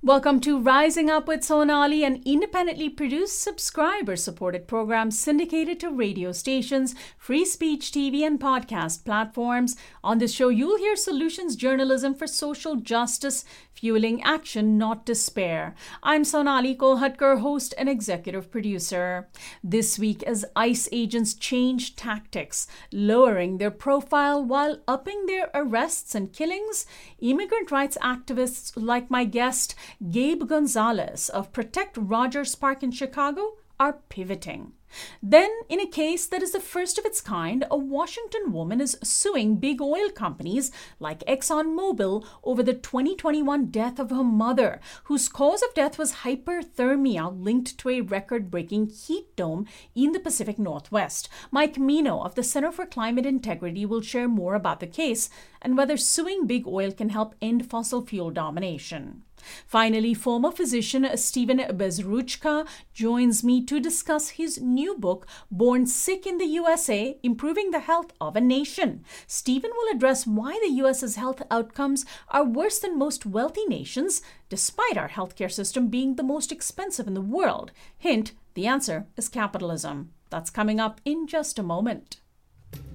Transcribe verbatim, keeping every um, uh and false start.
Welcome to Rising Up with Sonali, an independently produced, subscriber-supported program syndicated to radio stations, free speech T V, and podcast platforms. On this show, you'll hear solutions journalism for social justice, fueling action, not despair. I'm Sonali Kolhatkar, host and executive producer. This week, as ICE agents change tactics, lowering their profile while upping their arrests and killings, immigrant rights activists like my guest, Gabe Gonzalez of Protect Rogers Park in Chicago, are pivoting. Then, in a case that is the first of its kind, a Washington woman is suing big oil companies like ExxonMobil over the twenty twenty-one death of her mother, whose cause of death was hyperthermia linked to a record-breaking heat dome in the Pacific Northwest. Mike Mino of the Center for Climate Integrity will share more about the case and whether suing big oil can help end fossil fuel domination. Finally, former physician Stephen Bezruchka joins me to discuss his new book, Born Sick in the U S A, Improving the Health of a Nation. Stephen will address why the U S's health outcomes are worse than most wealthy nations, despite our healthcare system being the most expensive in the world. Hint, the answer is capitalism. That's coming up in just a moment.